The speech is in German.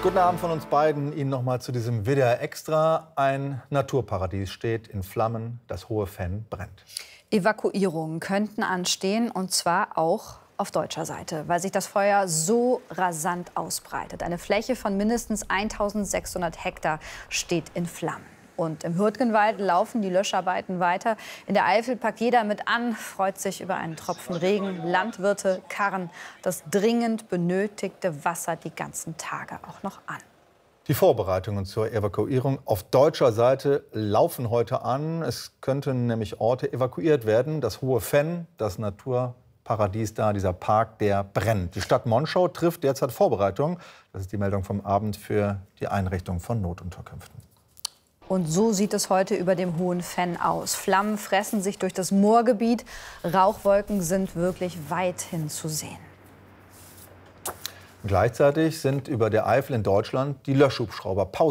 Guten Abend von uns beiden. Ihnen noch mal zu diesem WDR Extra. Ein Naturparadies steht in Flammen. Das Hohe Venn brennt. Evakuierungen könnten anstehen, und zwar auch auf deutscher Seite, weil sich das Feuer so rasant ausbreitet. Eine Fläche von mindestens 1600 Hektar steht in Flammen. Und im Hürtgenwald laufen die Löscharbeiten weiter. In der Eifel packt jeder mit an, freut sich über einen Tropfen Regen. Landwirte karren das dringend benötigte Wasser die ganzen Tage auch noch an. Die Vorbereitungen zur Evakuierung auf deutscher Seite laufen heute an. Es könnten nämlich Orte evakuiert werden. Das Hohe Venn, das Naturparadies da, dieser Park, der brennt. Die Stadt Monschau trifft derzeit Vorbereitungen. Das ist die Meldung vom Abend für die Einrichtung von Notunterkünften. Und so sieht es heute über dem Hohen Venn aus. Flammen fressen sich durch das Moorgebiet. Rauchwolken sind wirklich weithin zu sehen. Gleichzeitig sind über der Eifel in Deutschland die Löschhubschrauber